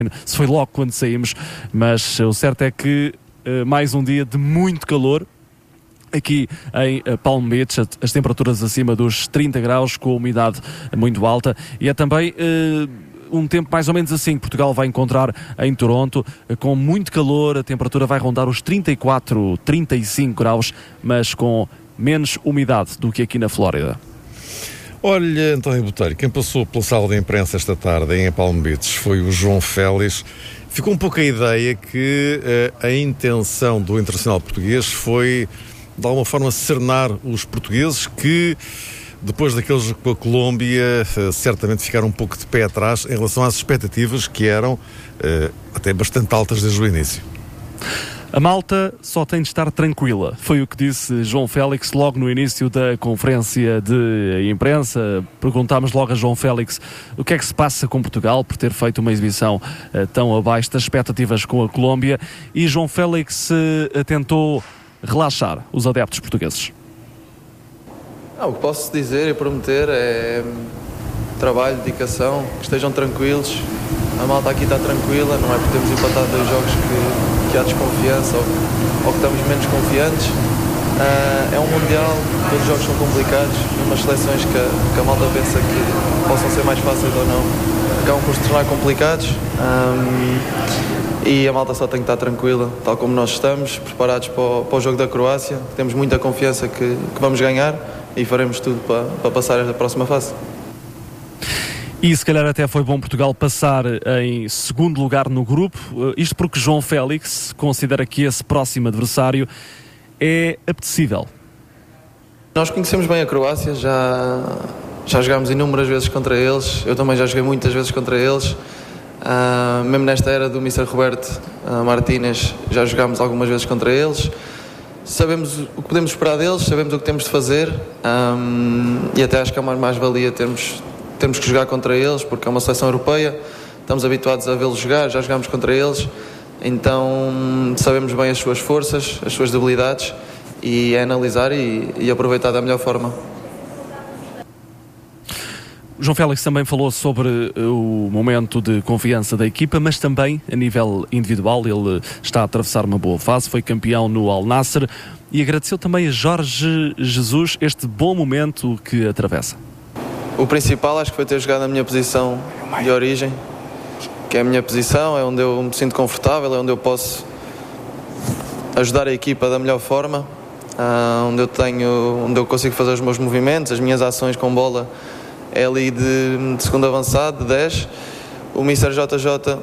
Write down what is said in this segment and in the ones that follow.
se foi logo quando saímos, mas o certo é que mais um dia de muito calor aqui em Palm Beach, as temperaturas acima dos 30 graus, com a umidade muito alta, e é também um tempo mais ou menos assim que Portugal vai encontrar em Toronto, com muito calor, a temperatura vai rondar os 34, 35 graus, mas com menos umidade do que aqui na Flórida. Olha, António Botelho, quem passou pela sala de imprensa esta tarde em Palm Beach foi o João Félix. Ficou um pouco a ideia que a intenção do Internacional Português foi, de alguma forma, serenar os portugueses que, depois daqueles com a Colômbia, certamente ficaram um pouco de pé atrás em relação às expectativas que eram até bastante altas desde o início. A malta só tem de estar tranquila, foi o que disse João Félix logo no início da conferência de imprensa. Perguntámos logo a João Félix o que é que se passa com Portugal por ter feito uma exibição tão abaixo das expectativas com a Colômbia, e João Félix tentou relaxar os adeptos portugueses. O que posso dizer e prometer é trabalho, dedicação, que estejam tranquilos. A malta aqui está tranquila, não é por termos empatado 2 jogos que há desconfiança ou que estamos menos confiantes. É um Mundial, todos os jogos são complicados, umas seleções que a malta pensa que possam ser mais fáceis ou não, acabam por se tornar complicados. E a malta só tem que estar tranquila, tal como nós estamos, preparados para o jogo da Croácia. Temos muita confiança que vamos ganhar e faremos tudo para passar esta próxima fase. E se calhar até foi bom Portugal passar em segundo lugar no grupo, isto porque João Félix considera que esse próximo adversário é apetecível. Nós conhecemos bem a Croácia, já jogámos inúmeras vezes contra eles, eu também já joguei muitas vezes contra eles, mesmo nesta era do Mr. Roberto Martínez já jogámos algumas vezes contra eles. Sabemos o que podemos esperar deles, sabemos o que temos de fazer, e até acho que é uma mais-valia termos que jogar contra eles, porque é uma seleção europeia, estamos habituados a vê-los jogar, já jogámos contra eles, então sabemos bem as suas forças, as suas debilidades, e é analisar e aproveitar da melhor forma. João Félix também falou sobre o momento de confiança da equipa, mas também a nível individual. Ele está a atravessar uma boa fase, foi campeão no Al Nassr, e agradeceu também a Jorge Jesus este bom momento que atravessa. O principal acho que foi ter jogado na minha posição de origem, que é a minha posição, é onde eu me sinto confortável, é onde eu posso ajudar a equipa da melhor forma, onde eu consigo fazer os meus movimentos, as minhas ações com bola é ali de segundo avançado, de 10. O Mr. JJ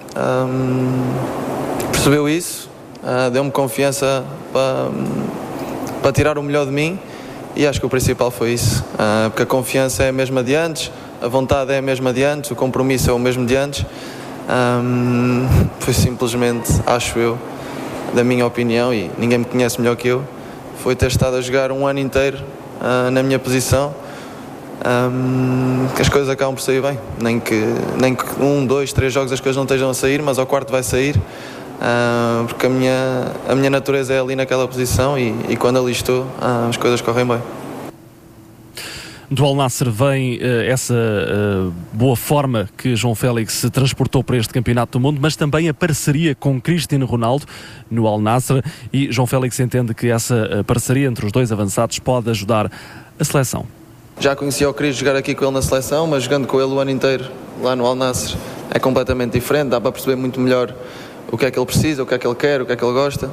percebeu isso, deu-me confiança para tirar o melhor de mim. E acho que o principal foi isso, porque a confiança é a mesma de antes, a vontade é a mesma de antes, o compromisso é o mesmo de antes. Foi simplesmente, acho eu, da minha opinião, e ninguém me conhece melhor que eu, foi ter estado a jogar um ano inteiro na minha posição, que as coisas acabam por sair bem, nem que 1, 2, 3 jogos as coisas não estejam a sair, mas ao quarto vai sair. Porque a minha natureza é ali naquela posição e quando ali estou as coisas correm bem. Do Al Nassr vem essa boa forma que João Félix se transportou para este Campeonato do Mundo, mas também a parceria com Cristiano Ronaldo no Al Nassr, e João Félix entende que essa parceria entre os dois avançados pode ajudar a seleção. Já conhecia o Cris, jogar aqui com ele na seleção, mas jogando com ele o ano inteiro lá no Al Nassr é completamente diferente, dá para perceber muito melhor o que é que ele precisa, o que é que ele quer, o que é que ele gosta,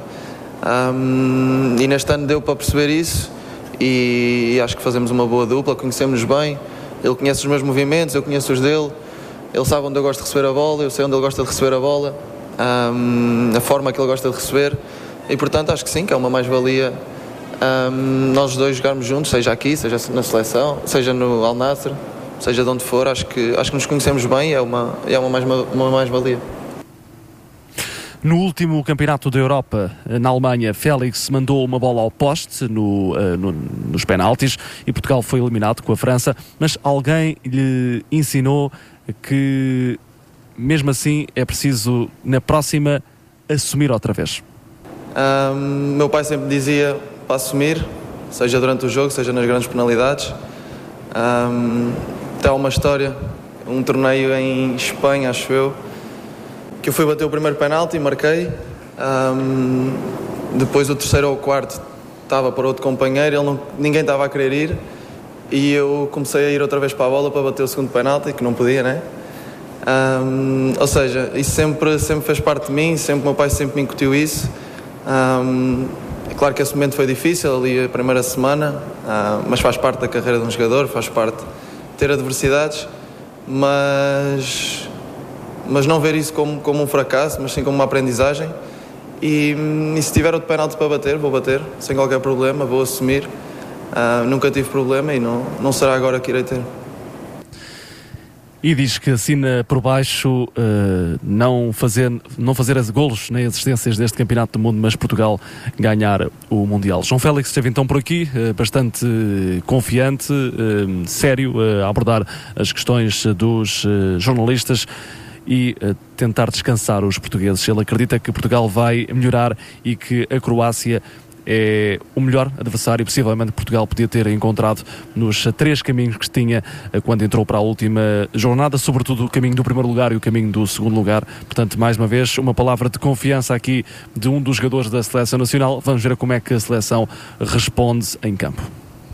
e neste ano deu para perceber isso, e acho que fazemos uma boa dupla, conhecemos-nos bem, ele conhece os meus movimentos, eu conheço os dele, ele sabe onde eu gosto de receber a bola, eu sei onde ele gosta de receber a bola, a forma que ele gosta de receber, e portanto acho que sim, que é uma mais-valia nós dois jogarmos juntos, seja aqui, seja na seleção, seja no Al Nassr, seja de onde for, acho que nos conhecemos bem e é uma mais-valia. No último Campeonato da Europa, na Alemanha, Félix mandou uma bola ao poste nos penaltis e Portugal foi eliminado com a França, mas alguém lhe ensinou que, mesmo assim, é preciso, na próxima, assumir outra vez. Meu pai sempre dizia para assumir, seja durante o jogo, seja nas grandes penalidades. Até há uma história, um torneio em Espanha, acho eu, que eu fui bater o primeiro penalti e marquei. Depois o terceiro ou o quarto estava para outro companheiro, ninguém estava a querer ir, e eu comecei a ir outra vez para a bola para bater o segundo penalti, que não podia, né? Ou seja, isso sempre fez parte de mim, o meu pai sempre me incutiu isso. É claro que esse momento foi difícil, ali a primeira semana, mas faz parte da carreira de um jogador, faz parte ter adversidades, mas não ver isso como um fracasso, mas sim como uma aprendizagem. E se tiver outro penalti para bater, vou bater, sem qualquer problema, vou assumir. Nunca tive problema e não será agora que irei ter. E diz que assina por baixo não fazer golos nem assistências deste Campeonato do Mundo, mas Portugal ganhar o Mundial. João Félix esteve então por aqui, bastante confiante, sério, a abordar as questões dos jornalistas e tentar descansar os portugueses. Ele acredita que Portugal vai melhorar e que a Croácia é o melhor adversário possivelmente Portugal podia ter encontrado nos 3 caminhos que tinha quando entrou para a última jornada, sobretudo o caminho do primeiro lugar e o caminho do segundo lugar. Portanto, mais uma vez, uma palavra de confiança aqui de um dos jogadores da Seleção Nacional. Vamos ver como é que a seleção responde em campo.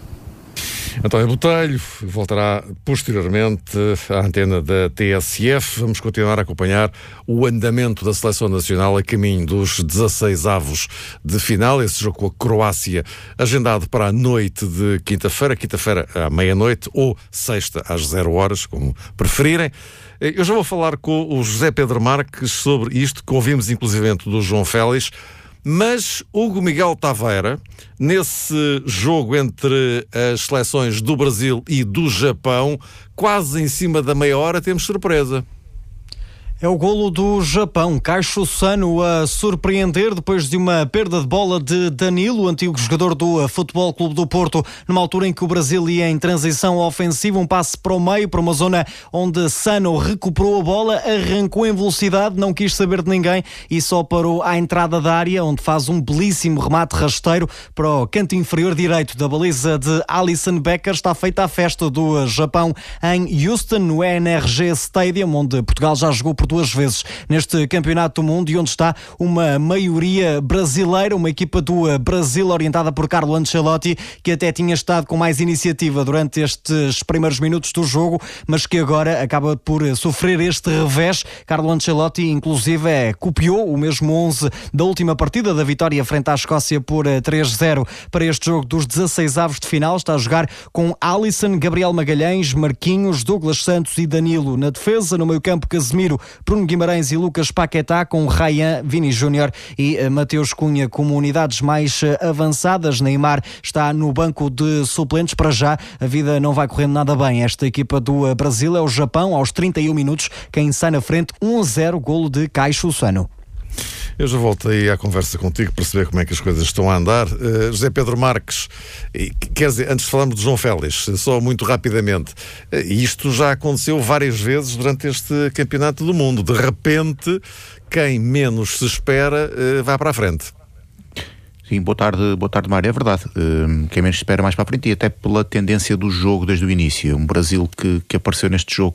António Botelho voltará posteriormente à antena da TSF. Vamos continuar a acompanhar o andamento da Seleção Nacional a caminho dos 16avos de final. Esse jogo com a Croácia agendado para a noite de quinta-feira à meia-noite ou sexta às 0 horas, como preferirem. Eu já vou falar com o José Pedro Marques sobre isto, que ouvimos inclusivamente do João Félix. Mas Hugo Miguel Taveira, nesse jogo entre as seleções do Brasil e do Japão, quase em cima da meia hora, temos surpresa. É o golo do Japão. Caixo Sano a surpreender depois de uma perda de bola de Danilo, antigo jogador do Futebol Clube do Porto, numa altura em que o Brasil ia em transição ofensiva, um passe para o meio, para uma zona onde Sano recuperou a bola, arrancou em velocidade, não quis saber de ninguém e só parou à entrada da área, onde faz um belíssimo remate rasteiro para o canto inferior direito da baliza de Alisson Becker. Está feita a festa do Japão em Houston, no NRG Stadium, onde Portugal já jogou por 2 vezes neste Campeonato do Mundo e onde está uma maioria brasileira, uma equipa do Brasil orientada por Carlo Ancelotti, que até tinha estado com mais iniciativa durante estes primeiros minutos do jogo, mas que agora acaba por sofrer este revés. Carlo Ancelotti, inclusive, copiou o mesmo 11 da última partida da vitória frente à Escócia por 3-0 para este jogo dos 16avos de final. Está a jogar com Alisson, Gabriel Magalhães, Marquinhos, Douglas Santos e Danilo na defesa. No meio-campo, Casemiro, Bruno Guimarães e Lucas Paquetá, com Ryan, Vini Júnior e Mateus Cunha como unidades mais avançadas. Neymar está no banco de suplentes. Para já, a vida não vai correndo nada bem. Esta equipa do Brasil é o Japão, aos 31 minutos, quem sai na frente, 1-0, golo de Caixo Sano. Eu já voltei à conversa contigo para saber como é que as coisas estão a andar. José Pedro Marques, quer dizer, antes de falarmos de João Félix, só muito rapidamente, isto já aconteceu várias vezes durante este Campeonato do Mundo. De repente, quem menos se espera vai para a frente. Sim, boa tarde, Mário, é verdade. Quem menos espera mais para a frente, e até pela tendência do jogo desde o início. Um Brasil que apareceu neste jogo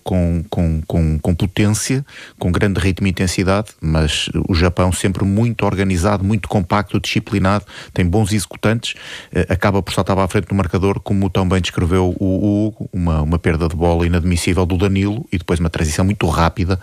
com potência, com grande ritmo e intensidade, mas o Japão sempre muito organizado, muito compacto, disciplinado, tem bons executantes, acaba por saltar à frente no marcador, como tão bem descreveu o Hugo, uma perda de bola inadmissível do Danilo e depois uma transição muito rápida,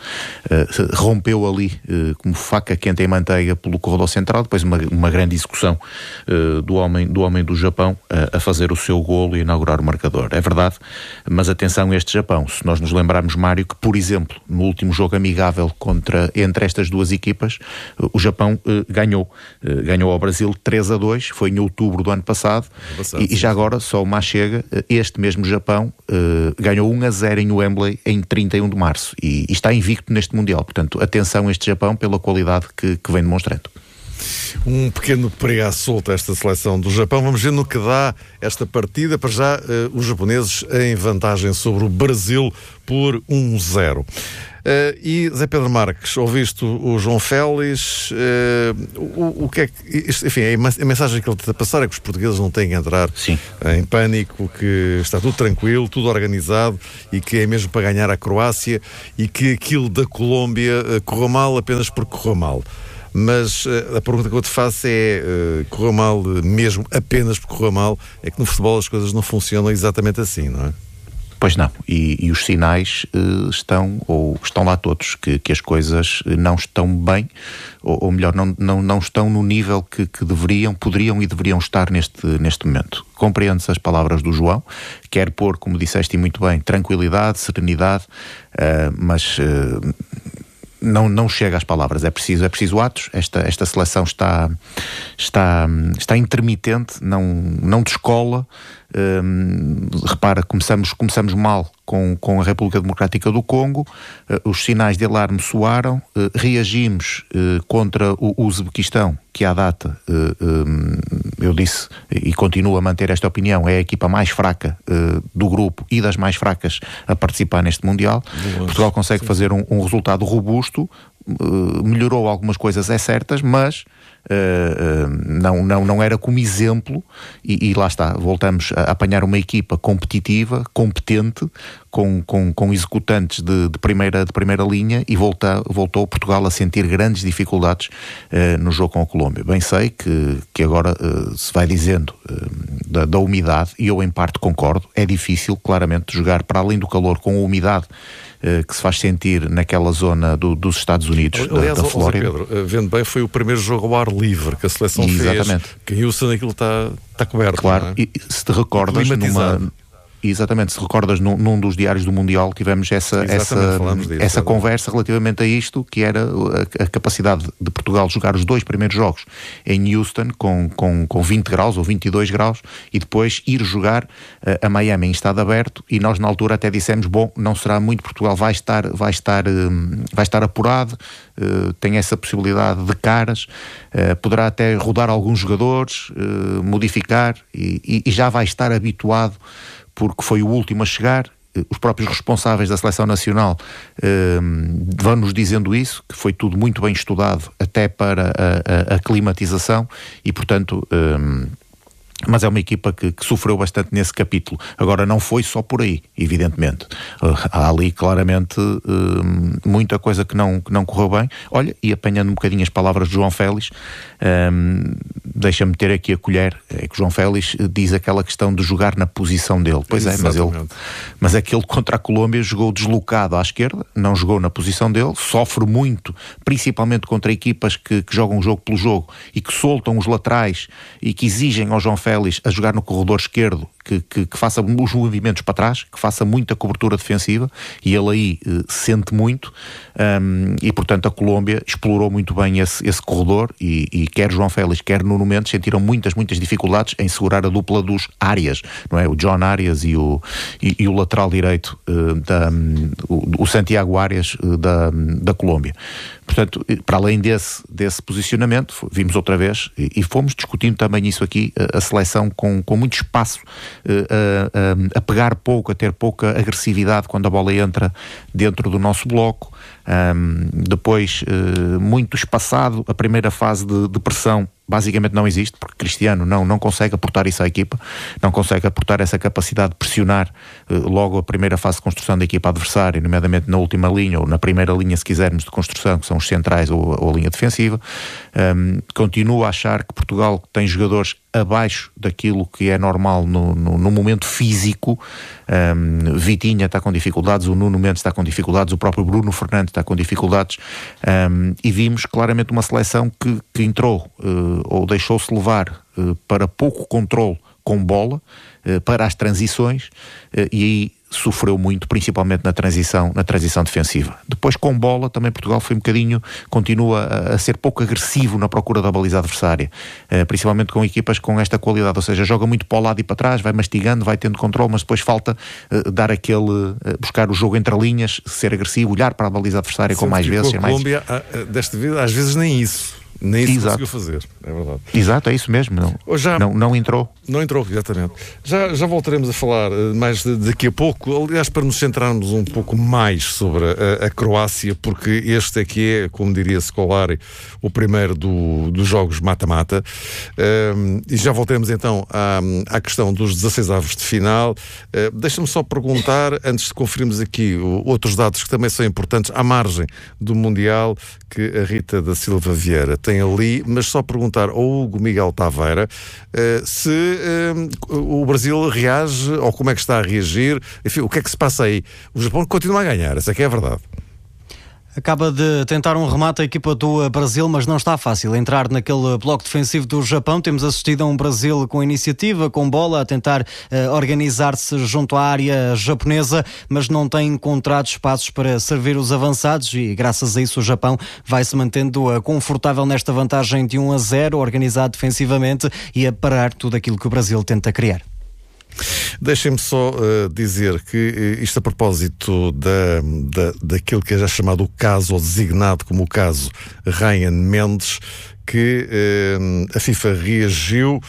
rompeu ali como faca quente em manteiga pelo corredor central, depois uma grande execução do homem do Japão a fazer o seu golo e inaugurar o marcador. É verdade, mas atenção a este Japão. Se nós nos lembrarmos, Mário, que por exemplo no último jogo amigável entre estas duas equipas, o Japão ganhou ao Brasil 3-2, foi em outubro do ano passado, e já agora, só uma chega, este mesmo Japão ganhou 1-0 em Wembley em 31 de março e está invicto neste Mundial. Portanto, atenção a este Japão pela qualidade que vem demonstrando. Um pequeno perigo solto esta seleção do Japão. Vamos ver no que dá esta partida. Para já, os japoneses em vantagem sobre o Brasil por 1-0. E Zé Pedro Marques, ouviste o João Félix, o que é que... Enfim, a mensagem que ele está a passar é que os portugueses não têm que entrar em pânico, que está tudo tranquilo, tudo organizado e que é mesmo para ganhar a Croácia e que aquilo da Colômbia correu mal apenas porque correu mal. Mas a pergunta que eu te faço é, correu mal mesmo apenas porque correu mal? É que no futebol as coisas não funcionam exatamente assim, não é? Pois não, e os sinais estão lá todos, que as coisas não estão bem, ou melhor, não estão no nível que poderiam e deveriam estar neste momento. Compreendes as palavras do João, quer pôr, como disseste e muito bem, tranquilidade, serenidade, mas... Não chega às palavras, é preciso atos. Esta seleção está intermitente, não descola. Repara, começamos mal com a República Democrática do Congo, os sinais de alarme soaram, reagimos contra o Uzbequistão, que à data, eu disse e continuo a manter esta opinião, é a equipa mais fraca do grupo e das mais fracas a participar neste Mundial. Portugal consegue fazer um resultado robusto, melhorou algumas coisas, é certas, mas não era como exemplo, e lá está, voltamos a apanhar uma equipa competitiva, competente, com executantes de primeira linha, e voltou Portugal a sentir grandes dificuldades no jogo com a Colômbia. Bem sei que agora se vai dizendo da umidade, e eu em parte concordo, é difícil claramente jogar para além do calor com a umidade que se faz sentir naquela zona dos Estados Unidos, da Flórida. Pedro, vendo bem, foi o primeiro jogo ao ar livre que a seleção Exatamente. fez. Que em Houston aquilo está coberto. Claro, não é? E se te recordas, Exatamente, se recordas, num dos diários do Mundial tivemos essa conversa relativamente a isto, que era a capacidade de Portugal jogar os 2 primeiros jogos em Houston com 20 graus ou 22 graus e depois ir jogar a Miami em estado aberto, e nós na altura até dissemos, não será muito, Portugal vai estar apurado, tem essa possibilidade de caras, poderá até rodar alguns jogadores, modificar e já vai estar habituado, porque foi o último a chegar. Os próprios responsáveis da Seleção Nacional vão-nos dizendo isso, que foi tudo muito bem estudado até para a climatização, e portanto... mas é uma equipa que sofreu bastante nesse capítulo. Agora, não foi só por aí, evidentemente. Há ali claramente muita coisa que não correu bem. Olha, e apanhando um bocadinho as palavras de João Félix, deixa-me ter aqui a colher, é que o João Félix diz aquela questão de jogar na posição dele. Pois é, mas aquele contra a Colômbia jogou deslocado à esquerda, não jogou na posição dele, sofre muito, principalmente contra equipas que jogam jogo pelo jogo e que soltam os laterais e que exigem ao João Félix a jogar no corredor esquerdo, que faça os movimentos para trás, que faça muita cobertura defensiva, e ele aí sente muito, e portanto a Colômbia explorou muito bem esse corredor, e quer João Félix, quer Nuno Mendes sentiram muitas dificuldades em segurar a dupla dos Arias, não é? O John Arias e o lateral direito, o Santiago Arias da Colômbia. Portanto, para além desse posicionamento, vimos outra vez, e fomos discutindo também isso aqui, a seleção com muito espaço, a pegar pouco, a ter pouca agressividade quando a bola entra dentro do nosso bloco. Depois, muito espaçado, a primeira fase de pressão basicamente não existe, porque Cristiano não consegue aportar isso à equipa, não consegue aportar essa capacidade de pressionar logo a primeira fase de construção da equipa adversária, nomeadamente na última linha, ou na primeira linha, se quisermos, de construção, que são os centrais ou a linha defensiva. Continuo a achar que Portugal tem jogadores abaixo daquilo que é normal no momento físico. Vitinha está com dificuldades, o Nuno Mendes está com dificuldades, o próprio Bruno Fernandes está com dificuldades, e vimos claramente uma seleção que entrou ou deixou-se levar para pouco controle com bola, para as transições, e aí sofreu muito, principalmente na transição defensiva. Depois, com bola, também Portugal foi um bocadinho, continua a ser pouco agressivo na procura da baliza adversária, principalmente com equipas com esta qualidade, ou seja, joga muito para o lado e para trás, vai mastigando, vai tendo controle, mas depois falta dar buscar o jogo entre linhas, ser agressivo, olhar para a baliza adversária com mais vezes. A Colômbia, desta vez, às vezes nem isso. Nem isso conseguiu fazer, é verdade. Exato, é isso mesmo. Não entrou. Não entrou, exatamente. Já voltaremos a falar mais daqui a pouco, aliás, para nos centrarmos um pouco mais sobre a Croácia, porque este aqui é, como diria Scolari, o primeiro dos jogos mata-mata. E já voltaremos então à questão dos 16 avos de final. Deixa-me só perguntar, antes de conferirmos aqui outros dados que também são importantes, à margem do Mundial, que a Rita da Silva Vieira tem ali, mas só perguntar ao Hugo Miguel Taveira se o Brasil reage, ou como é que está a reagir, enfim, o que é que se passa aí? O Japão continua a ganhar, essa é que é a verdade. Acaba de tentar um remate a equipa do Brasil, mas não está fácil entrar naquele bloco defensivo do Japão. Temos assistido a um Brasil com iniciativa, com bola, a tentar organizar-se junto à área japonesa, mas não tem encontrado espaços para servir os avançados e, graças a isso, o Japão vai se mantendo confortável nesta vantagem de 1-0, organizado defensivamente e a parar tudo aquilo que o Brasil tenta criar. Deixem-me só dizer que isto a propósito daquilo que é já chamado o caso, ou designado como o caso Ryan Mendes, que a FIFA reagiu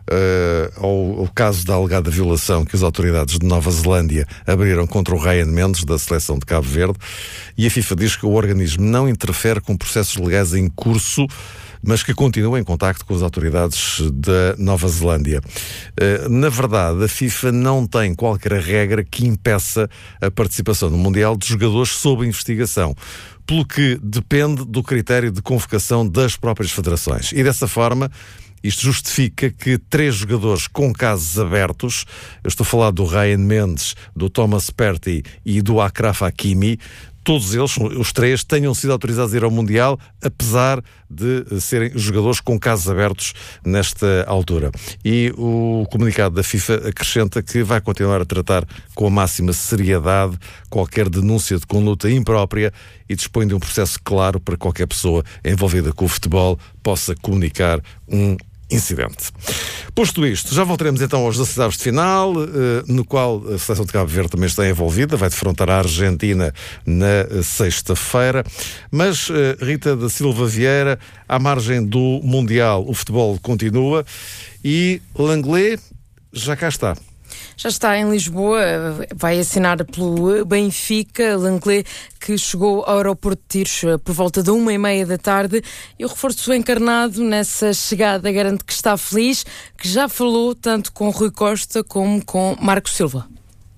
ao caso da alegada violação que as autoridades de Nova Zelândia abriram contra o Ryan Mendes, da seleção de Cabo Verde, e a FIFA diz que o organismo não interfere com processos legais em curso, mas que continua em contacto com as autoridades da Nova Zelândia. Na verdade, a FIFA não tem qualquer regra que impeça a participação no Mundial de jogadores sob investigação, pelo que depende do critério de convocação das próprias federações. E dessa forma, isto justifica que 3 jogadores com casos abertos, eu estou a falar do Ryan Mendes, do Thomas Partey e do Achraf Hakimi, todos eles, os 3, tenham sido autorizados a ir ao Mundial, apesar de serem jogadores com casos abertos nesta altura. E o comunicado da FIFA acrescenta que vai continuar a tratar com a máxima seriedade qualquer denúncia de conduta imprópria e dispõe de um processo claro para qualquer pessoa envolvida com o futebol possa comunicar um incidente. Posto isto, já voltaremos então aos 16 avos de final, no qual a seleção de Cabo Verde também está envolvida, vai defrontar a Argentina na sexta-feira, mas Rita da Silva Vieira, à margem do Mundial, o futebol continua e Langlais já cá está. Já está em Lisboa, vai assinar pelo Benfica, Langlais, que chegou ao aeroporto de Tiros por volta de 1h30 da tarde, e o reforço encarnado nessa chegada garante que está feliz, que já falou tanto com Rui Costa como com Marco Silva.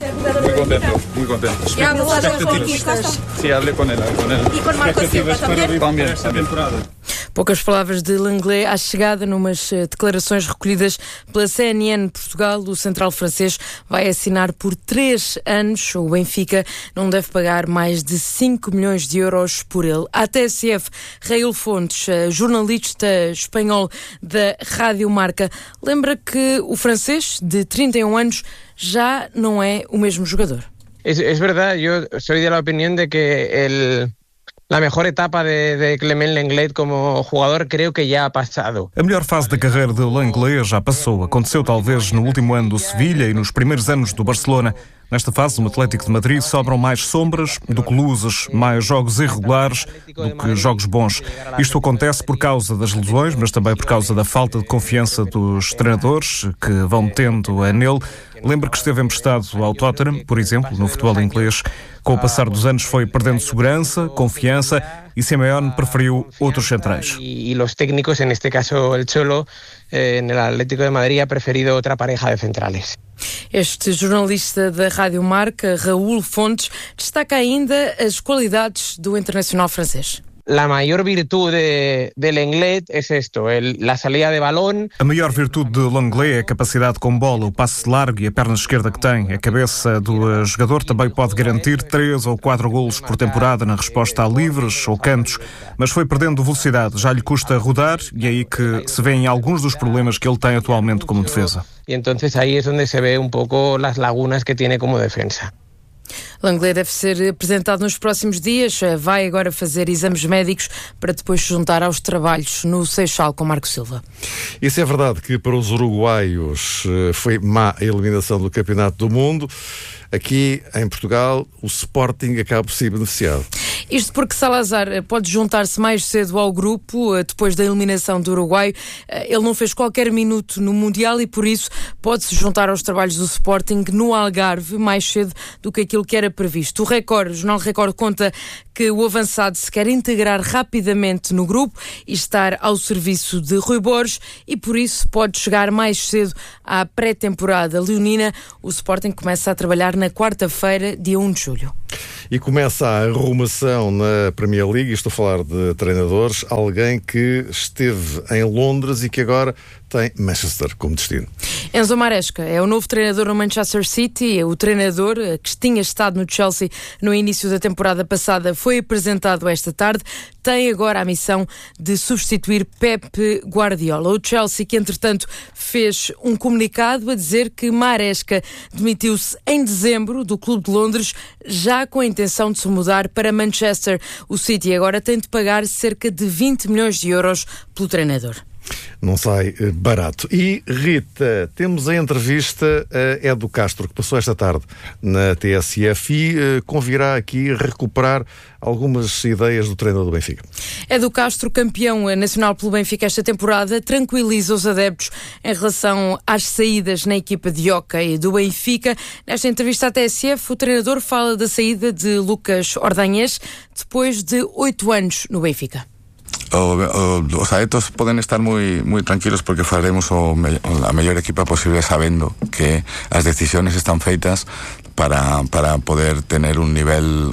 Muy contento. ¿Y hablas con Costas? Sí, hablé con él. ¿Y con Marco Silva también? También, esta temporada. Poucas palavras de Langlais à chegada, numas declarações recolhidas pela CNN Portugal. O central francês vai assinar por 3 anos. O Benfica não deve pagar mais de 5 milhões de euros por ele. A TSF, Raul Fontes, jornalista espanhol da Rádio Marca, lembra que o francês, de 31 anos, já não é o mesmo jogador. Es verdad, yo soy de la opinión de que la mejor etapa de Clément Lenglet como jugador creo que ya ha pasado. A melhor fase da carreira de Lenglet já passou. Aconteceu talvez no último ano do Sevilha e nos primeiros anos do Barcelona. Nesta fase, no Atlético de Madrid sobram mais sombras do que luzes, mais jogos irregulares do que jogos bons. Isto acontece por causa das lesões, mas também por causa da falta de confiança dos treinadores que vão tendo nele. Lembro que esteve emprestado ao Tottenham, por exemplo, no futebol inglês. Com o passar dos anos foi perdendo segurança, confiança e Simeone preferiu outros centrais. E os técnicos, neste caso el Cholo, no Atlético de Madrid, ha preferido outra pareja de centrales. Este jornalista da Rádio Marca, Raul Fontes, destaca ainda as qualidades do internacional francês. La mayor virtud de Lenglet es esto, la salida de balón. A maior virtude de Lenglet é a capacidade com bola, o passe largo e a perna esquerda que tem. A cabeça do jogador também pode garantir 3 ou 4 golos por temporada na resposta a livres ou cantos, mas foi perdendo velocidade, já lhe custa rodar e é aí que se vêem alguns dos problemas que ele tem atualmente como defesa. E então aí é onde se vê um pouco as lagunas que tem como defesa. Langley deve ser apresentado nos próximos dias. Vai agora fazer exames médicos para depois se juntar aos trabalhos no Seixal com Marco Silva. Isso é verdade que para os uruguaios foi má a eliminação do Campeonato do Mundo. Aqui em Portugal o Sporting acaba por ser beneficiado. Isto porque Salazar pode juntar-se mais cedo ao grupo, depois da eliminação do Uruguai. Ele não fez qualquer minuto no Mundial e, por isso, pode-se juntar aos trabalhos do Sporting no Algarve mais cedo do que aquilo que era previsto. O Jornal Record conta que o avançado se quer integrar rapidamente no grupo e estar ao serviço de Rui Borges e, por isso, pode chegar mais cedo à pré-temporada leonina. O Sporting começa a trabalhar na quarta-feira, dia 1 de julho. E começa a arrumação na Premier League, estou a falar de treinadores, alguém que esteve em Londres e que agora tem Manchester como destino. Enzo Maresca é o novo treinador no Manchester City. O treinador que tinha estado no Chelsea no início da temporada passada foi apresentado esta tarde. Tem agora a missão de substituir Pep Guardiola. O Chelsea, que entretanto fez um comunicado a dizer que Maresca demitiu-se em dezembro do Clube de Londres, já com a intenção de se mudar para Manchester. O City agora tem de pagar cerca de 20 milhões de euros pelo treinador. Não sai barato. E, Rita, temos a entrevista a Edu Castro, que passou esta tarde na TSF e convirá aqui recuperar algumas ideias do treinador do Benfica. Edu Castro, campeão nacional pelo Benfica esta temporada, tranquiliza os adeptos em relação às saídas na equipa de hóquei do Benfica. Nesta entrevista à TSF, o treinador fala da saída de Lucas Ordañez depois de 8 anos no Benfica. Os adeptos poden estar moi tranquilos porque faremos a mellor equipa posible sabendo que as decisiones están feitas para poder tener un nivel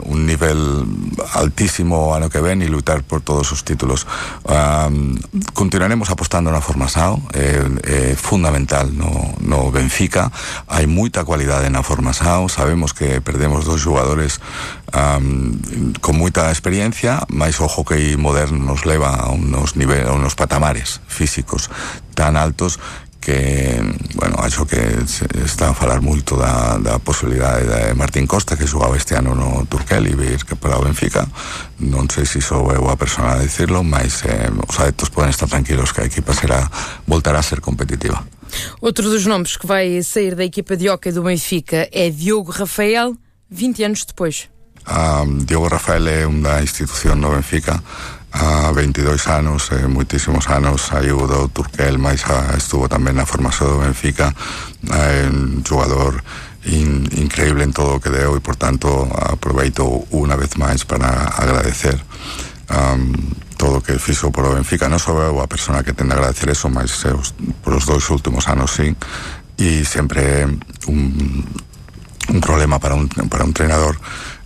altísimo ano que ven e lutar por todos os títulos. Continuaremos apostando na formación, é fundamental no Benfica. Hai moita cualidade na formación, sabemos que perdemos 2 xogadores con moita experiencia, mas o hockey moderno nos leva a unos patamares físicos tan altos que, bueno, acho que se está a falar moito da posibilidade de Martín Costa, que xogaba este ano no Turquel e vir que para o Benfica. Non sei se sou eu a persona a dicirlo, mas os adeptos poden estar tranquilos que a equipa voltará a ser competitiva. Outro dos nomes que vai sair da equipa de hóquei do Benfica é Diogo Rafael, 20 anos depois. Diogo Rafael é unha institución no Benfica há 22 anos, moitísimos anos, saiu do Turquel, mas estuvo tamén na formación do Benfica. É un xogador increíble en todo o que deu e, por tanto, aproveito unha vez máis para agradecer todo o que fixo por o Benfica. Non sou eu a persona que ten de agradecer eso, mas por os 2 últimos anos, sí, e sempre un problema para un treinador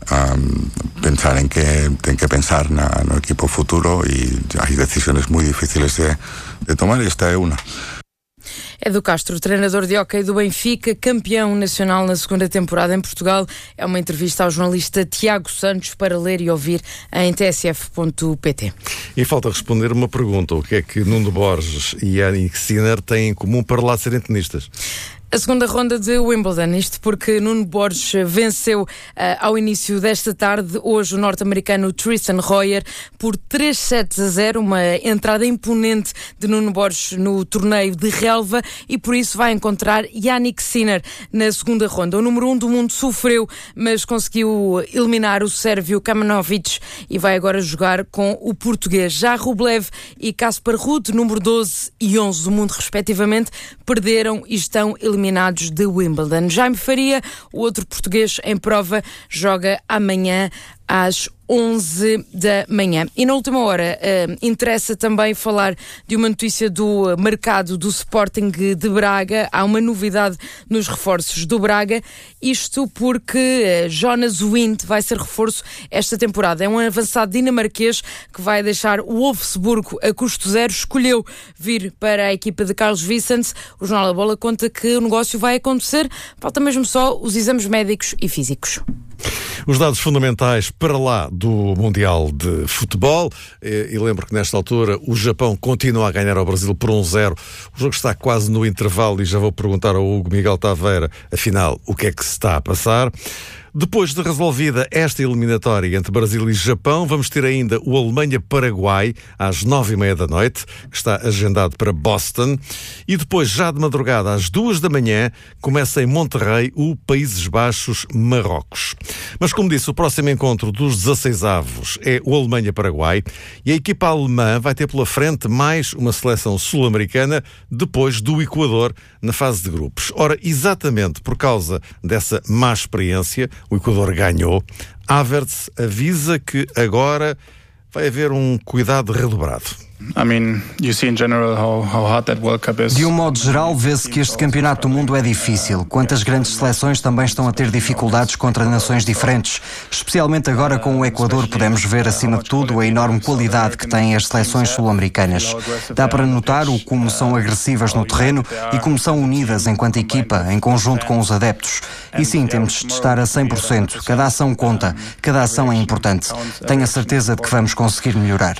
pensar en que ten que pensar no equipo futuro e hai decisiones moi difíciles de tomar e esta é unha. Edu Castro, treinador de hóquei do Benfica, campeão nacional na segunda temporada em Portugal. É uma entrevista ao jornalista Tiago Santos para ler e ouvir em tsf.pt. E falta responder uma pergunta: o que é que Nuno Borges e Jannik Sinner têm em comum para lá serem tenistas? A segunda ronda de Wimbledon, isto porque Nuno Borges venceu ao início desta tarde, hoje, o norte-americano Tristan Royer por 3-7-0, uma entrada imponente de Nuno Borges no torneio de relva e por isso vai encontrar Jannik Sinner na segunda ronda. O número 1 do mundo sofreu, mas conseguiu eliminar o sérvio Kamenovich e vai agora jogar com o português. Já Rublev e Casper Ruud, número 12 e 11 do mundo respectivamente, perderam e estão eliminados de Wimbledon. Jaime Faria, o outro português em prova, joga amanhã às 11 da manhã. E na última hora interessa também falar de uma notícia do mercado do Sporting de Braga. Há uma novidade nos reforços do Braga, isto porque Jonas Wind vai ser reforço esta temporada. É um avançado dinamarquês que vai deixar o Wolfsburgo a custo zero. Escolheu vir para a equipa de Carlos Vicente. O Jornal da Bola conta que o negócio vai acontecer. Falta mesmo só os exames médicos e físicos. Os dados fundamentais para lá do Mundial de Futebol, e lembro que nesta altura o Japão continua a ganhar ao Brasil por 1-0. O jogo está quase no intervalo e já vou perguntar ao Hugo Miguel Taveira, afinal, o que é que se está a passar. Depois de resolvida esta eliminatória entre Brasil e Japão, vamos ter ainda o Alemanha-Paraguai às 9h30 da noite, que está agendado para Boston. E depois, já de madrugada, às 2 da manhã, começa em Monterrey o Países Baixos-Marrocos. Mas, como disse, o próximo encontro dos 16avos é o Alemanha-Paraguai e a equipa alemã vai ter pela frente mais uma seleção sul-americana depois do Equador na fase de grupos. Ora, exatamente por causa dessa má experiência, o Equador ganhou. Havertz avisa que agora vai haver um cuidado redobrado. De um modo geral, vê-se que este campeonato do mundo é difícil. Quantas grandes seleções também estão a ter dificuldades contra nações diferentes. Especialmente agora com o Equador, podemos ver, acima de tudo, a enorme qualidade que têm as seleções sul-americanas. Dá para notar como são agressivas no terreno e como são unidas enquanto equipa, em conjunto com os adeptos. E sim, temos de estar a 100%. Cada ação conta. Cada ação é importante. Tenho a certeza de que vamos conseguir melhorar.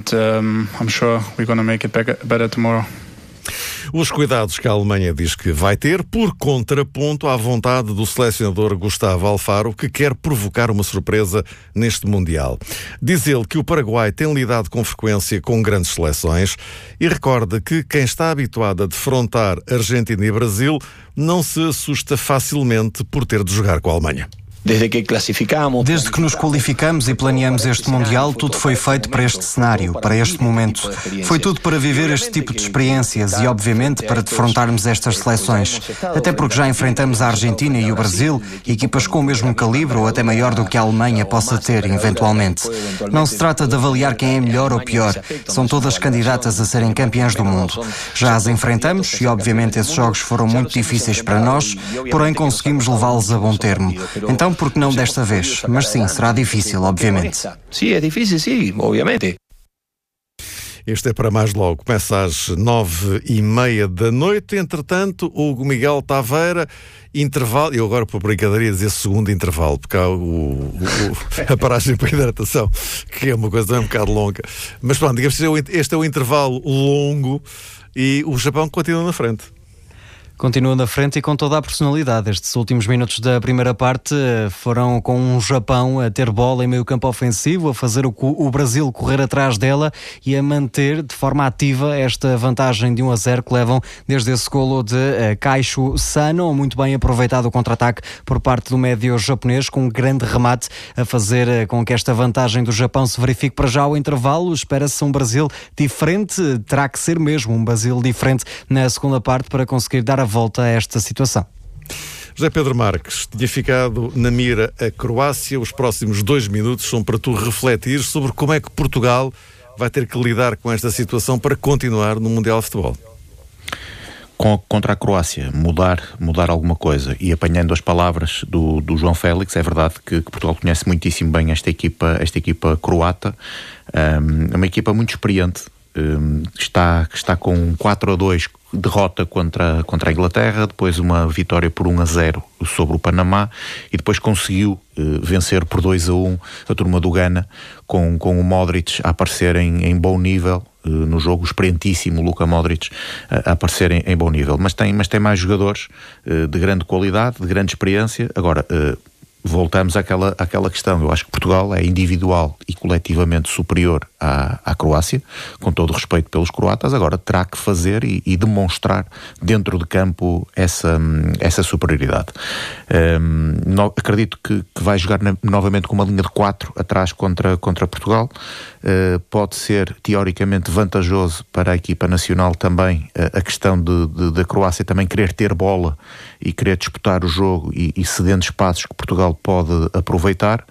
Sure we're going to make it better tomorrow. Os cuidados que a Alemanha diz que vai ter, por contraponto à vontade do selecionador Gustavo Alfaro, que quer provocar uma surpresa neste Mundial. Diz ele que o Paraguai tem lidado com frequência com grandes seleções e recorda que quem está habituado a defrontar Argentina e Brasil não se assusta facilmente por ter de jogar com a Alemanha. Desde que nos qualificamos e planeamos este Mundial, tudo foi feito para este cenário, para este momento. Foi tudo para viver este tipo de experiências e, obviamente, para defrontarmos estas seleções. Até porque já enfrentamos a Argentina e o Brasil, equipas com o mesmo calibre ou até maior do que a Alemanha possa ter, eventualmente. Não se trata de avaliar quem é melhor ou pior. São todas candidatas a serem campeãs do mundo. Já as enfrentamos e, obviamente, esses jogos foram muito difíceis para nós, porém conseguimos levá-los a bom termo. Então, por que não desta vez? Mas sim, será difícil, obviamente. Sim, é difícil, sim, obviamente. Este é para mais logo. Começa às 9h30 da noite. Entretanto, o Miguel Taveira, intervalo, eu agora por brincadeira ia dizer segundo intervalo, porque há a paragem para a hidratação, que é uma coisa também um bocado longa. Mas pronto, digamos que este é o intervalo longo e o Japão continua na frente. Continua na frente e com toda a personalidade. Estes últimos minutos da primeira parte foram com um Japão a ter bola em meio campo ofensivo, a fazer o Brasil correr atrás dela e a manter de forma ativa esta vantagem de 1-0 que levam desde esse golo de Kaishu Sano. Muito bem aproveitado o contra-ataque por parte do médio japonês, com um grande remate a fazer com que esta vantagem do Japão se verifique para já ao intervalo. Espera-se um Brasil diferente, terá que ser mesmo um Brasil diferente na segunda parte para conseguir dar a volta a esta situação. José Pedro Marques, tinha ficado na mira a Croácia. Os próximos 2 minutos são para tu refletir sobre como é que Portugal vai ter que lidar com esta situação para continuar no Mundial de Futebol. Contra a Croácia, mudar alguma coisa. E apanhando as palavras do João Félix, é verdade que Portugal conhece muitíssimo bem esta equipa croata. É uma equipa muito experiente. Está com 4-2 derrota contra a Inglaterra, depois uma vitória por 1-0 sobre o Panamá e depois conseguiu vencer por 2-1 a turma do Ghana, com o Modric a aparecer em bom nível no jogo, experientíssimo Luka Modric a aparecer em bom nível, mas tem mais jogadores de grande qualidade, de grande experiência. Agora, voltamos àquela questão. Eu acho que Portugal é individual e coletivamente superior à Croácia, com todo o respeito pelos croatas. Agora terá que fazer e demonstrar dentro de campo essa superioridade. Acredito que vai jogar novamente com uma linha de 4 atrás contra Portugal. Pode ser teoricamente vantajoso para a equipa nacional também a questão da Croácia também querer ter bola e querer disputar o jogo e cedendo espaços que Portugal pode aproveitar.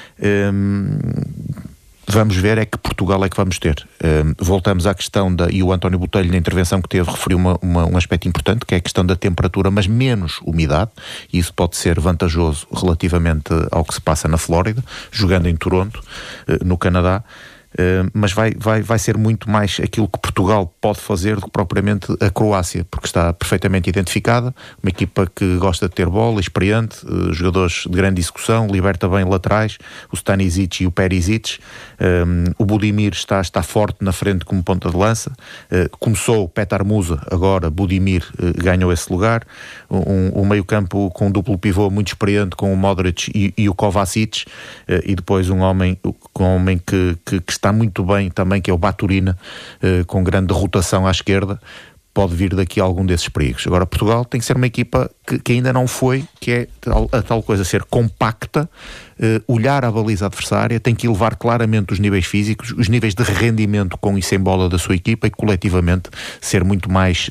Vamos ver é que Portugal é que vamos ter. Voltamos à questão e o António Botelho na intervenção que teve referiu um aspecto importante, que é a questão da temperatura, mas menos umidade, e isso pode ser vantajoso relativamente ao que se passa na Flórida, jogando em Toronto, no Canadá. mas vai ser muito mais aquilo que Portugal pode fazer do que propriamente a Croácia, porque está perfeitamente identificada, uma equipa que gosta de ter bola, experiente, jogadores de grande execução, liberta bem laterais, o Stanisic e o Perisic, o Budimir está forte na frente como ponta de lança, começou o Petar Musa, agora Budimir ganhou esse lugar, um meio campo com um duplo pivô muito experiente com o Modric e o Kovacic, e depois um homem que está muito bem também, que é o Baturina, com grande rotação à esquerda. Pode vir daqui algum desses perigos. Agora, Portugal tem que ser uma equipa que ainda não foi, que é a tal coisa, ser compacta, olhar a baliza adversária, tem que elevar claramente os níveis físicos, os níveis de rendimento com e sem bola da sua equipa, e coletivamente ser muito mais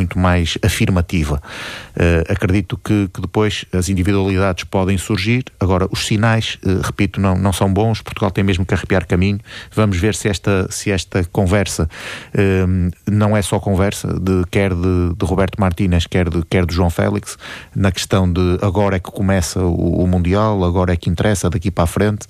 afirmativa. Acredito que depois as individualidades podem surgir. Agora, os sinais, repito, não são bons. Portugal tem mesmo que arrepiar caminho. Vamos ver se esta conversa não é só conversa, quer de Roberto Martínez, quer do João Félix, na questão de agora é que começa o Mundial, agora é que interessa daqui para a frente.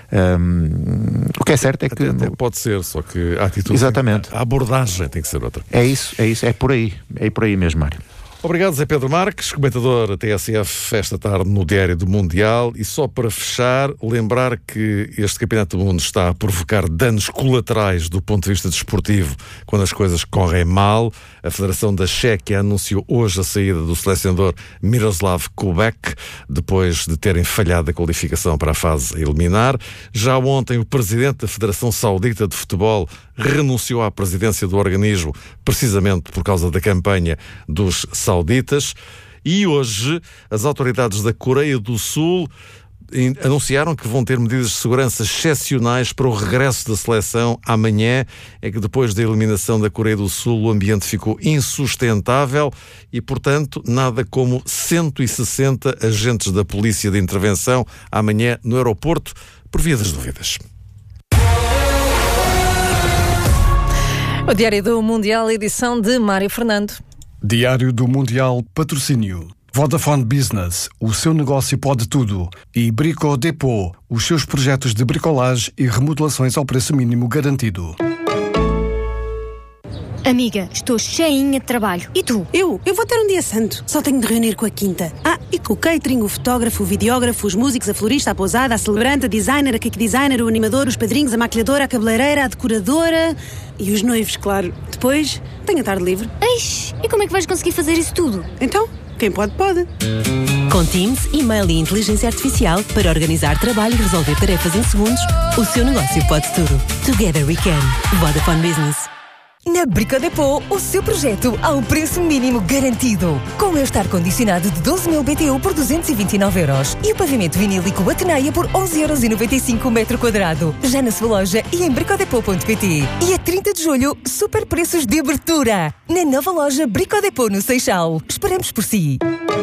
O que é certo é que... Até pode ser, só que a atitude... Exatamente. A abordagem tem que ser outra. É isso, é por aí mesmo, Mário. Obrigado, Zé Pedro Marques, comentador TSF esta tarde no Diário do Mundial. E só para fechar, lembrar que este Campeonato do Mundo está a provocar danos colaterais do ponto de vista desportivo quando as coisas correm mal. A Federação da Chequia anunciou hoje a saída do selecionador Miroslav Kubek, depois de terem falhado a qualificação para a fase a eliminar. Já ontem, o presidente da Federação Saudita de Futebol renunciou à presidência do organismo, precisamente por causa da campanha dos sauditas. E hoje, as autoridades da Coreia do Sul anunciaram que vão ter medidas de segurança excepcionais para o regresso da seleção amanhã. É que depois da eliminação da Coreia do Sul o ambiente ficou insustentável e, portanto, nada como 160 agentes da Polícia de Intervenção amanhã no aeroporto, por via das dúvidas. O Diário do Mundial, edição de Mário Fernando. Diário do Mundial, patrocínio Vodafone Business, o seu negócio pode tudo. E Brico Depot, os seus projetos de bricolagem e remodelações ao preço mínimo garantido. Amiga, estou cheinha de trabalho. E tu? Eu vou ter um dia santo. Só tenho de reunir com a quinta. E com o catering, o fotógrafo, o videógrafo, os músicos, a florista, a pousada, a celebrante, a designer, a cake designer, o animador, os padrinhos, a maquilhadora, a cabeleireira, a decoradora e os noivos, claro. Depois, tenho a tarde livre. Eish, e como é que vais conseguir fazer isso tudo? Então, quem pode, pode. Com Teams, e-mail e inteligência artificial para organizar trabalho e resolver tarefas em segundos, o seu negócio pode tudo. Together we can. Vodafone Business. Na Brico Depot, o seu projeto ao preço mínimo garantido. Com este ar-condicionado de 12.000 BTU por 229 euros e o pavimento vinílico Ateneia por 11,95 € o metro quadrado. Já na sua loja e em bricodepot.pt. E a 30 de julho, super preços de abertura. Na nova loja Brico Depot no Seixal. Esperamos por si.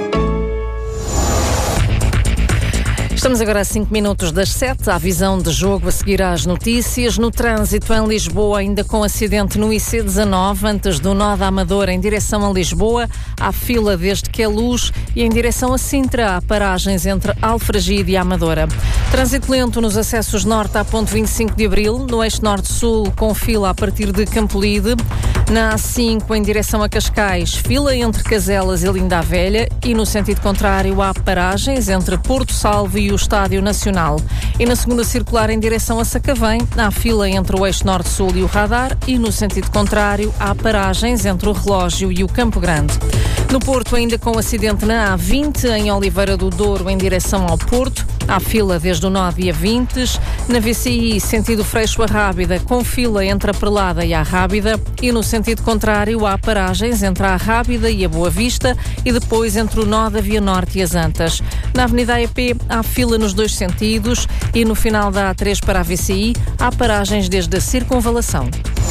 Estamos agora a 5 minutos das 7, à visão de jogo a seguir às notícias. No trânsito em Lisboa, ainda com acidente no IC19, antes do nó da Amadora, em direção a Lisboa, há fila desde que é luz, e em direção a Sintra, há paragens entre Alfragide e Amadora. Trânsito lento nos acessos norte à ponte 25 de Abril, no eixo norte-sul, com fila a partir de Campolide. Na A5, em direção a Cascais, fila entre Caselas e Linda a Velha, e no sentido contrário há paragens entre Porto Salvo e o Estádio Nacional. E na segunda circular em direção a Sacavém, há fila entre o eixo norte-sul e o Radar, e no sentido contrário há paragens entre o Relógio e o Campo Grande. No Porto, ainda com acidente na A20, em Oliveira do Douro, em direção ao Porto, há fila desde o nó de Avintes. Na VCI, sentido Freixo a Rábida, com fila entre a Prelada e a Rábida, e no sentido contrário há paragens entre a Rábida e a Boa Vista, e depois entre o nó da Via Norte e as Antas. Na Avenida AEP há fila nos dois sentidos, e no final da A3 para a VCI há paragens desde a Circunvalação.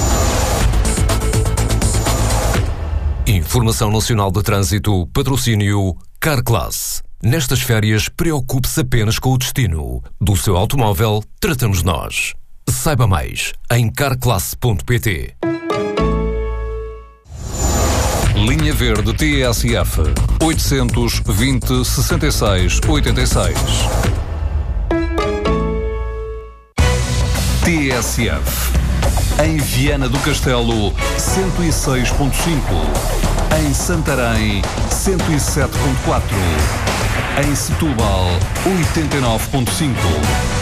Informação Nacional de Trânsito, patrocínio Carclass. Nestas férias, preocupe-se apenas com o destino. Do seu automóvel, tratamos nós. Saiba mais em carclass.pt. Linha Verde TSF 820 66 86. TSF. Em Viana do Castelo, 106.5. Em Santarém, 107.4. Em Setúbal, 89.5.